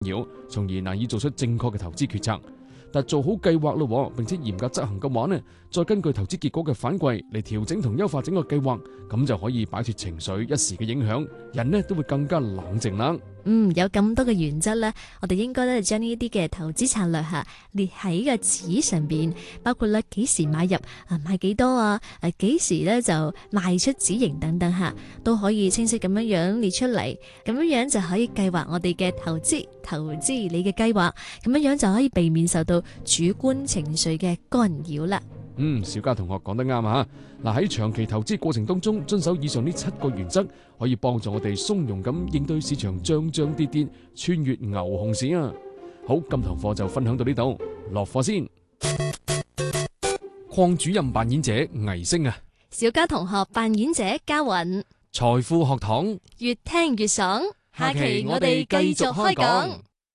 擾，從而難以做出正確嘅投資決策。但做好計劃咯，並且嚴格執行嘅話呢，再根據投資結果嘅反饋嚟調整同優化整個計劃，咁就可以擺脫情緒一時嘅影響，人呢都會更加冷靜啦。 有咁多嘅原則咧，我哋應該咧將呢啲嘅投資策略列喺個紙上邊，包括咧幾時買入買幾多幾時咧就賣出止盈等等都可以清晰咁樣列出嚟，咁樣就可以計劃我哋嘅投資你嘅計劃，咁樣就可以避免受到主觀情緒嘅干擾啦。 小嘉同學講得啱啊！嗱，喺長期投資過程當中，遵守以上呢7個原則，可以幫助我哋從容咁應對市場漲漲跌跌，穿越牛熊市啊！好，今堂課就分享到呢度，落課先。鄺主任扮演者倪星啊， 小嘉同學扮演者嘉韻， 財富學堂越聽越爽。下期我哋繼續開講。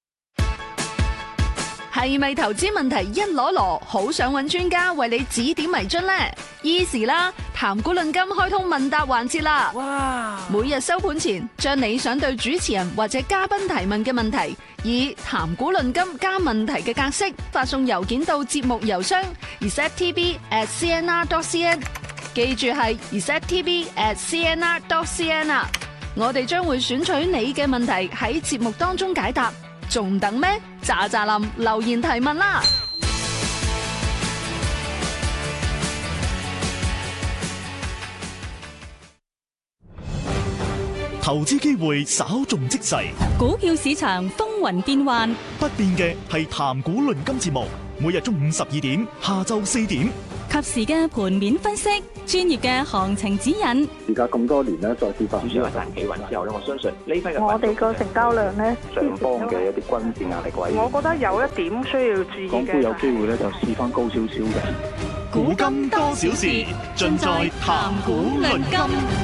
係咪投資問題一籮籮，好想揾專家為你指點迷津呢？Easy 啦，談股論金開通問答環節啦！哇！每日收盤前，將你想對主持人或者嘉賓提問嘅問題，以談股論金加問題嘅格式發送郵件到節目郵箱 receptv@cnr.cn， 記住係 receptv@cnr.cn 啊！我哋將會選取你嘅問題喺節目當中解答。仲等咩？喳喳林留言提問啦！ 投資機會稍縱即逝， 股票市場風雲變幻， 不變嘅係談股論金節目，每日中午12點，下晝4點， 及時嘅盤面分析，專業嘅行情指引。 而家咁多年咧，再跌翻， 主要係彈企穩之後咧，我相信呢批嘅我哋個成交量咧， 上方嘅一啲均線壓力位， 我覺得有一點需要注意嘅。 港股有機會咧，就試翻高少少嘅。 古今多少事，盡在談股論金。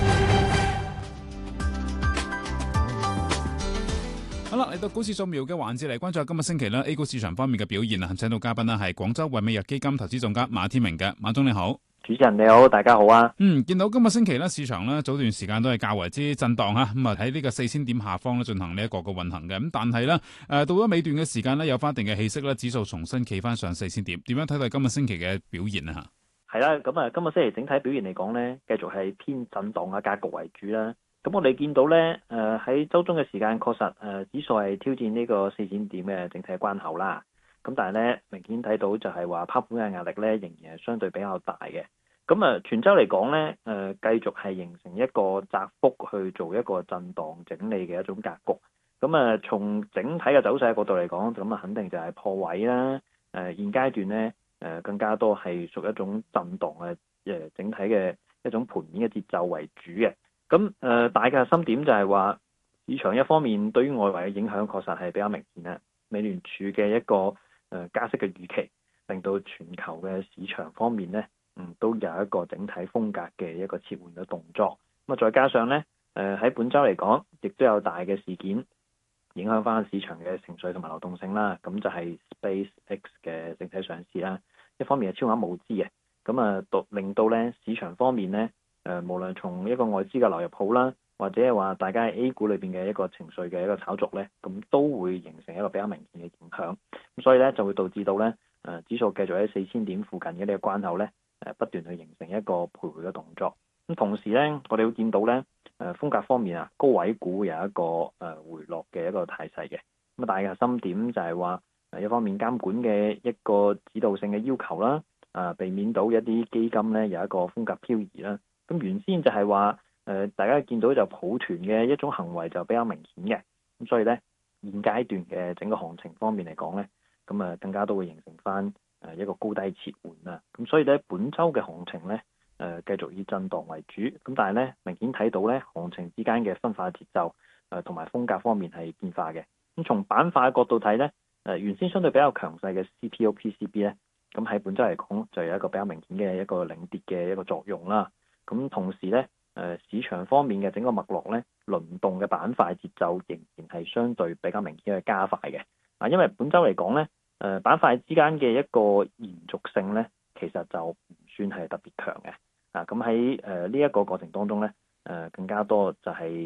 好啦，嚟到股市掃描嘅環節嚟關注下今日星期咧 A 股市場方面嘅表現啊！請到嘉賓呢係廣州惠美藥基金投資總監馬天明嘅，馬總你好。 主持人你好，大家好啊！ 見到今日星期咧市場咧早段時間都係較為之震盪吓，咁啊喺呢個4000點下方咧進行呢一個嘅運行嘅，咁但係咧到咗尾段嘅時間咧有翻一定嘅氣息咧，指數重新企翻上4000點，點樣睇到今日星期嘅表現啊？ 係啦，咁啊今日星期整體表現嚟講咧，繼續係偏震盪嘅格局為主啦。咁我哋見到咧，喺週中嘅時間確實指數係挑戰呢個4000點嘅整體關口啦。咁但係咧明顯睇到就係話拋盤嘅壓力咧仍然係相對比較大嘅。咁全週嚟講咧，繼續係形成一個窄幅去做一個震盪整理嘅一種格局。咁從整體嘅走勢角度嚟講，咁肯定就係破位啦。現階段咧更加多係屬一種震盪嘅整體嘅一種盤面嘅節奏為主嘅。咁大嘅核心點就係話，市場一方面對於外圍嘅影響確實係比較明顯啦。美聯儲嘅一個加息嘅預期，令到全球嘅市場方面咧，都有一個整體風格嘅一個切換嘅動作。咁再加上咧，喺本週嚟講，亦都有大嘅事件影響翻市場嘅情緒同埋流動性啦。咁就係 SpaceX 嘅整體上市啦。一方面係超額募資嘅，咁令到咧市場方面咧。無論從一個外資嘅流入好啦，或者係話大家喺 A 股裏邊嘅一個情緒嘅一個炒作咧，咁都會形成一個比較明顯嘅影響。咁所以咧就會導致到咧指數繼續喺4000點附近嘅呢個關口咧不斷去形成一個徘徊嘅動作。咁同時咧，我哋會見到咧風格方面高位股有一個回落嘅一個態勢嘅。咁大嘅核心點就係話一方面監管嘅一個指導性嘅要求啦，避免到一啲基金咧有一個風格漂移啦。咁原先就係話大家見到就抱團嘅一種行為就比較明顯嘅，咁所以咧現階段嘅整個行情方面嚟講咧，咁更加都會形成翻一個高低切換啦。咁所以咧本週嘅行情咧繼續以震盪為主，咁但係咧明顯睇到咧行情之間嘅分化節奏同埋風格方面係變化嘅。咁從板塊嘅角度睇咧，原先相對比較強勢嘅 CPO、PCB 咧，咁喺本週嚟講就有一個比較明顯嘅一個領跌嘅一個作用啦。咁同時咧，市場方面嘅整個脈絡咧，輪動嘅板塊節奏仍然係相對比較明顯嘅加快嘅。因為本週嚟講咧，板塊之間嘅一個延續性咧，其實就唔算係特別強嘅。咁喺呢一個過程當中咧，更加多就係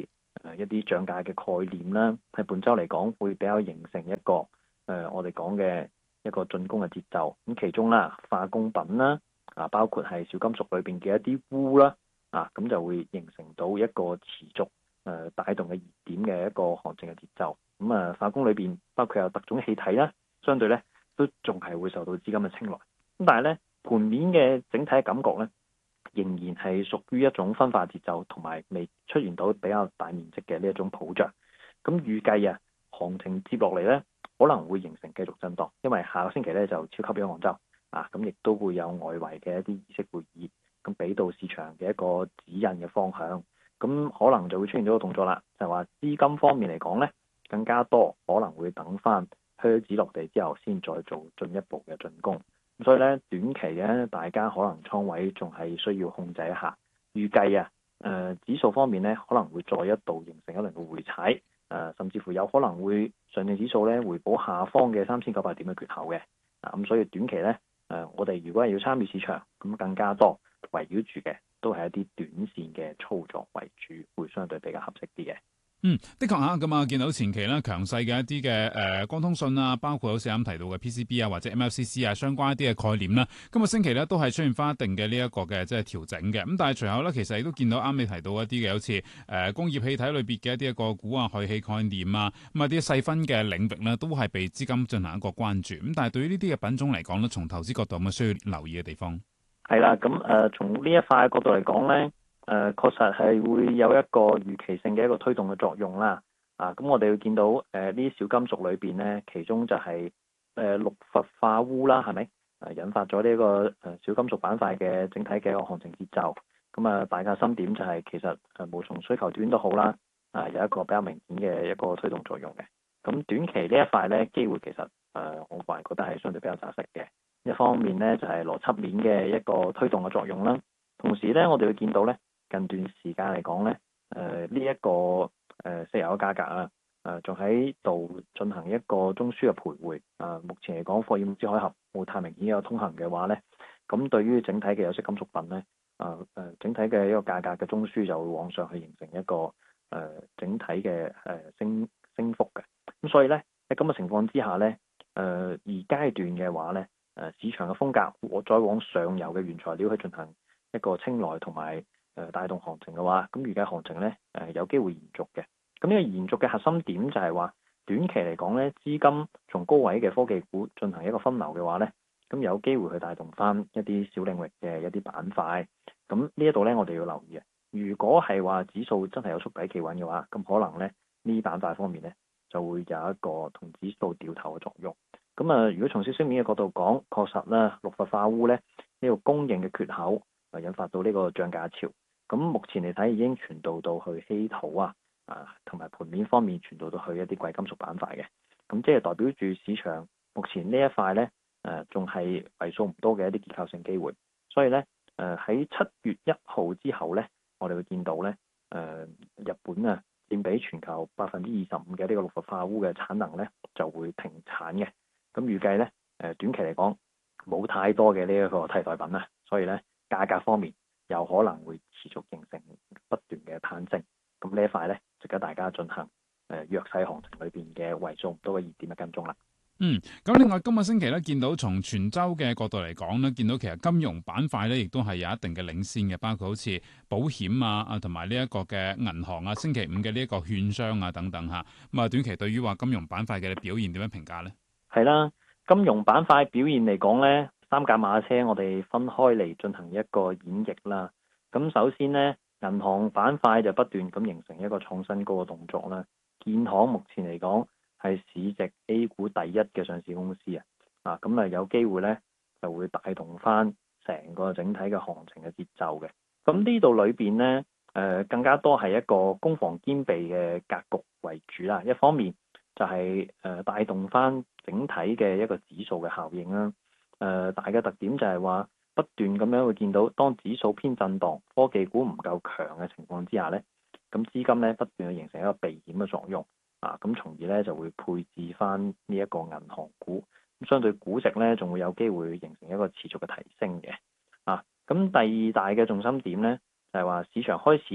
一啲漲價嘅概念啦，喺本週嚟講會比較形成一個我哋講嘅一個進攻嘅節奏。咁其中啦，化工品啦，包括係小金屬裏邊嘅一啲鎢啦，咁就會形成到一個持續帶動嘅熱點嘅一個行情嘅節奏。咁化工裏邊包括有特種氣體啦，相對咧都仲係會受到資金嘅青睞。咁但係咧盤面嘅整體嘅感覺咧，仍然係屬於一種分化節奏，同埋未出現到比較大面積嘅呢一種普漲。咁預計行情接落嚟咧，可能會形成繼續震盪，因為下個星期咧就超級央行週咁亦都會有外圍嘅一啲議息會議，咁俾到市場嘅一個指引嘅方向。咁可能就會出現咗個動作啦，就係話資金方面嚟講咧，更加多可能會等翻靴子落地之後，先再做進一步嘅進攻。咁所以咧，短期咧，大家可能倉位仲係需要控制一下。預計指數方面咧，可能會再一度形成一輪嘅回踩，甚至乎有可能會上證指數咧回補下方嘅3900點嘅缺口嘅。咁所以短期咧，我哋如果係要參與市場，咁更加多圍繞住嘅都係一啲短線嘅操作為主，會相對比較合適啲嘅。 的確嚇咁啊，見到前期咧強勢嘅一啲嘅光通訊啊，包括好似啱提到嘅 PCB 啊，或者 MLCC 啊，相關一啲嘅概念啦，今個星期咧都係出現翻一定嘅呢一個嘅即係調整嘅。咁但係隨後咧，其實亦都見到啱你提到一啲嘅，好似工業氣體裏邊嘅一啲個股啊、氦氣概念啊，咁啊啲細分嘅領域咧，都係被資金進行一個關注。咁但係對於呢啲嘅品種嚟講咧，從投資角度有冇需要留意嘅地方？ 係啦，咁從呢一塊角度嚟講咧，確實係會有一個預期性嘅一個推動嘅作用啦。咁我哋會見到呢啲小金屬裏邊咧，其中就係氯氟化鎢啦，係咪？引發咗呢個小金屬板塊嘅整體嘅一個行情節奏。咁大家心點就係其實無從需求端都好啦，有一個比較明顯嘅一個推動作用嘅。咁短期呢一塊咧，機會其實我個人覺得係相對比較紮實嘅。一方面咧就係邏輯面嘅一個推動嘅作用啦，同時咧我哋會見到咧近段時間嚟講咧，呢一個石油嘅價格仲喺度進行一個中樞嘅徘徊。目前嚟講，霍爾木茲海峽冇太明顯有通行嘅話咧，咁對於整體嘅有色金屬品咧，整體嘅一個價格嘅中樞就會往上去形成一個整體嘅升幅嘅。咁所以咧喺咁嘅情況之下咧，而階段嘅話咧，市場嘅風格再往上游嘅原材料去進行一個青睞同埋帶動行情嘅話，咁預計行情咧有機會延續嘅。咁呢個延續嘅核心點就係話，短期嚟講咧，資金從高位嘅科技股進行一個分流嘅話咧，咁有機會去帶動翻一啲小領域嘅一啲板塊。咁呢一度咧，我哋要留意嘅。如果係話指數真係有觸底企穩嘅話，咁可能咧呢啲板塊方面咧就會有一個同指數掉頭嘅作用。咁如果從消息面嘅角度講，確實咧氯氟化鎢咧呢個供應嘅缺口引發到呢個漲價潮。咁目前嚟睇已經傳導到去稀土同埋盤面方面傳導到去一啲貴金屬板塊嘅。咁即係代表住市場目前呢一塊咧仲係為數唔多嘅一啲結構性機會。所以咧喺7月1號之後咧，我哋會見到咧日本佔比全球25%嘅呢個氯氟化鎢嘅產能咧就會停產嘅。咁預計咧短期嚟講冇太多嘅呢一個替代品啦，所以咧價格方面有可能會持續形成不斷嘅攀升。咁呢一塊咧值得大家進行弱勢行情裏邊嘅為數唔多嘅熱點嘅跟蹤啦。 咁另外今個星期咧，見到從全周嘅角度嚟講咧，見到其實金融板塊咧，亦都係有一定嘅領先嘅，包括好似保險同埋呢一個嘅銀行星期五嘅呢一個券商等等嚇。咁短期對於話金融板塊嘅表現點樣評價咧？ 係啦，金融板塊表現嚟講咧，三駕馬車我哋分開嚟進行一個演繹啦。咁首先咧，銀行板塊就不斷咁形成一個創新高嘅動作啦。建行目前嚟講係市值 A 股第一嘅上市公司咁有機會咧就會帶動翻成個整體嘅行情嘅節奏嘅。咁呢度裏邊咧更加多係一個攻防兼備嘅格局為主啦。一方面就係帶動翻整體嘅一個指數嘅效應啦。大嘅特點就係話不斷咁樣會見到，當指數偏震盪、科技股唔夠強嘅情況之下咧，咁資金咧不斷去形成一個避險嘅作用咁從而咧就會配置翻呢一個銀行股，咁相對估值咧仲會有機會形成一個持續嘅提升嘅咁第二大嘅重心點咧就係話市場開始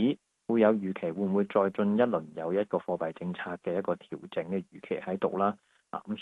會有預期會唔會再進一輪有一個貨幣政策嘅一個調整嘅預期喺度啦。咁